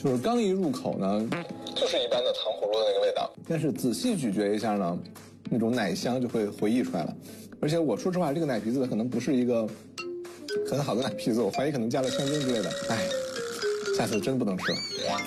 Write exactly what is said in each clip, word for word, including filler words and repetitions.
就是刚一入口呢，就是一般的糖葫芦的那个味道，但是仔细咀嚼一下呢，那种奶香就会回溢出来了。而且我说实话，这个奶皮子可能不是一个很好的奶皮子，我怀疑可能加了香精之类的。哎，下次真不能吃了。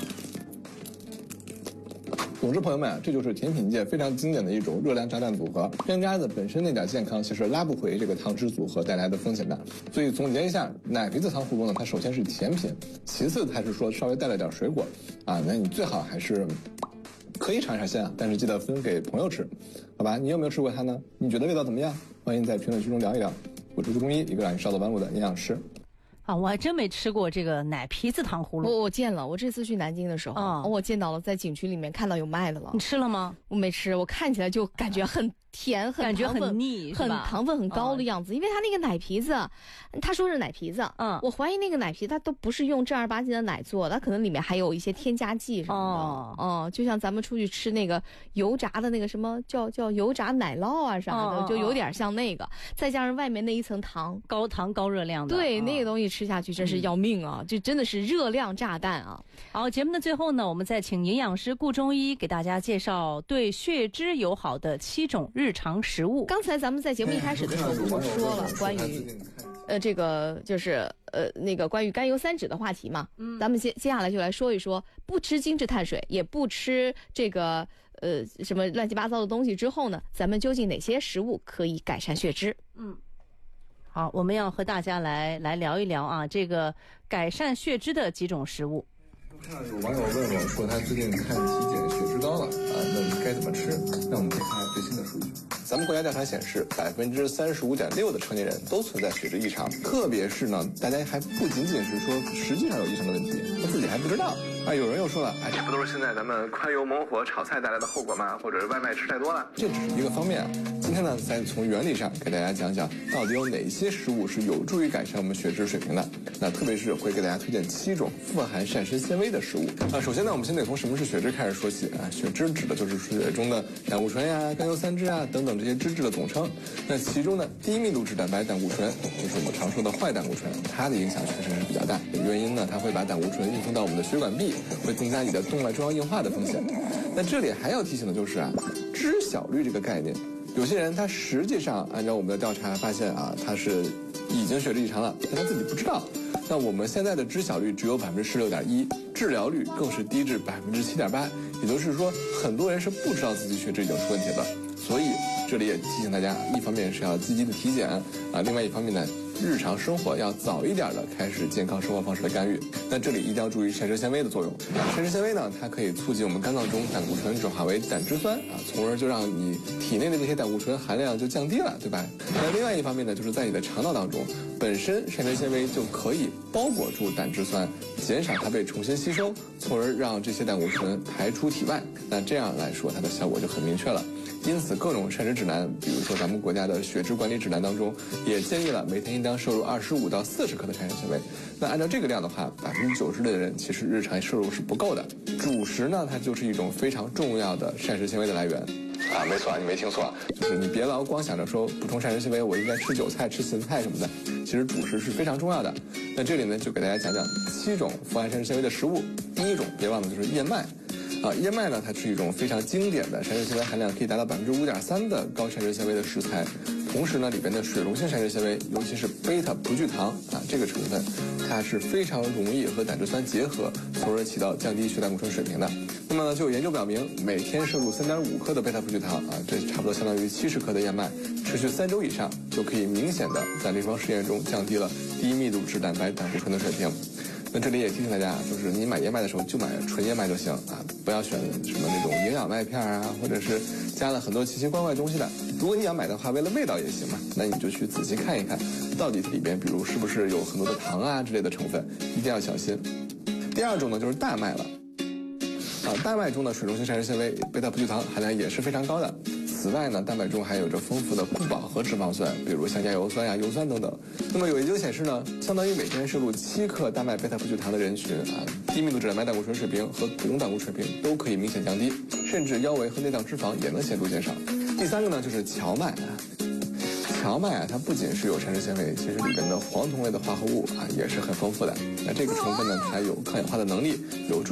总之，朋友们啊，这就是甜品界非常经典的一种热量炸弹组合。山楂的本身那点健康，其实拉不回这个糖脂组合带来的风险的。所以总结一下，奶皮子糖葫芦呢，它首先是甜品，其次它是说稍微带了点水果啊，那你最好还是可以尝一尝鲜啊，但是记得分给朋友吃，好吧？你有没有吃过它呢？你觉得味道怎么样？欢迎在评论区中聊一聊。我是朱中医，一个让你少走弯路的营养师。 啊，我还真没吃过这个奶皮子糖葫芦。 我我见了，我这次去南京的时候，嗯，我见到了，在景区里面看到有卖的了。 你吃了吗？ 我没吃，我看起来就感觉很甜，很感觉很腻， 很糖分很高的样子。哦，因为它那个奶皮子，他说是奶皮子，嗯，我怀疑那个奶皮它都不是用正儿八经的奶做，它可能里面还有一些添加剂什么的。哦，哦，就像咱们出去吃那个油炸的那个什么叫叫油炸奶酪啊啥的，哦，就有点像那个，再加上外面那一层糖， 高糖高热量的。 对，哦，那个东西吃下去真是要命啊！这真的是热量炸弹啊！ 好，节目的最后呢，我们再请营养师顾中医给大家介绍对血脂友好的七种日常食物。 刚才咱们在节目一开始的时候就说了关于，呃，这个就是呃那个关于甘油三酯的话题嘛。嗯，咱们接接下来就来说一说，不吃精致碳水，也不吃这个呃什么乱七八糟的东西之后呢，咱们究竟哪些食物可以改善血脂？嗯。 好，我们要和大家来来聊一聊啊，这个改善血脂的几种食物。 看有网友问我说，他最近看体检血脂高了啊，那该怎么吃？那我们可以看看最新的数据。咱们国家调查显示，百分之三十五点六的成年人都存在血脂异常，特别是呢，大家还不仅仅是说实际上有异常的问题，他自己还不知道。啊，有人又说了，哎，这不都是现在咱们宽油猛火炒菜带来的后果吗？或者是外卖吃太多了？这只是一个方面啊。今天呢，再从原理上给大家讲讲，到底有哪些食物是有助于改善我们血脂水平的。那特别是会给大家推荐七种富含膳食纤维的食物。啊，首先呢，我们先得从什么是血脂开始说起啊。血脂指的就是血中的胆固醇呀、甘油三酯啊等等这些脂质的总称。那其中呢，低密度脂蛋白胆固醇，就是我们常说的坏胆固醇，它的影响确实是比较大。原因呢，它会把胆固醇运送到我们的血管壁，会增加你的动脉粥样硬化的风险。那这里还要提醒的就是啊，知晓率这个概念。有些人他实际上按照我们的调查发现啊，他是已经血脂异常了，但他自己不知道。那我们现在的知晓率只有百分之十六点一，治疗率更是低至百分之七点八，也就是说，很多人是不知道自己血脂已经出问题了。所以这里也提醒大家，一方面是要积极的体检啊，另外一方面呢，日常生活要早一点的开始健康生活方式的干预。那这里一定要注意膳食纤维的作用。膳食纤维呢，它可以促进我们肝脏中胆固醇转化为胆汁酸啊，从而就让你体内的这些胆固醇含量就降低了，对吧？那另外一方面呢，就是在你的肠道当中，本身膳食纤维就可以包裹住胆汁酸，减少它被重新吸收，从而让这些胆固醇排出体外。那这样来说，它的效果就很明确了。因此，各种膳食指南，比如说咱们国家的血脂管理指南当中，也建议了每天应当摄入二十五到四十克的膳食纤维。那按照这个量的话，百分之九十的人其实日常摄入是不够的。主食呢，它就是一种非常重要的膳食纤维的来源。啊，没错，你没听错，就是你别老光想着说补充膳食纤维，我应该吃韭菜、吃芹菜什么的。其实主食是非常重要的。那这里呢，就给大家讲讲七种富含膳食纤维的食物。第一种，别忘了就是燕麦。啊，燕麦呢，它是一种非常经典的膳食纤维含量可以达到百分之五点三的高膳食纤维的食材。同时呢，里边的水溶性膳食纤维，尤其是贝塔葡聚糖啊这个成分，它是非常容易和胆汁酸结合，从而起到降低血胆固醇水平的。那么呢，就有研究表明，每天摄入三点五克的贝塔葡聚糖啊，这差不多相当于七十克的燕麦，持续三周以上，就可以明显的在临床实验中降低了低密度脂蛋白胆固醇的水平。那这里也提醒大家，就是你买燕麦的时候就买纯燕麦就行啊，不要选什么那种营养麦片啊，或者是加了很多奇奇怪怪东西的。如果你要买的话，为了味道也行嘛，那你就去仔细看一看，到底里边比如是不是有很多的糖啊之类的成分，一定要小心。第二种呢就是大麦了，啊，大麦中的水溶性膳食纤维贝塔葡聚糖含量也是非常高的。此外呢，大麦中还有着丰富的不饱和脂肪酸，比如像亚油酸呀、油酸等等。那么有研究显示呢，相当于每天摄入七克大麦贝塔葡聚糖的人群啊，低密度脂蛋白胆固醇水平和总胆固醇水平都可以明显降低，甚至腰围和内脏脂肪也能显著减少。第三个呢就是荞麦啊，荞麦啊，它不仅是有膳食纤维，其实里边的黄酮类的化合物啊也是很丰富的。那这个成分呢，它有抗氧化的能力，有助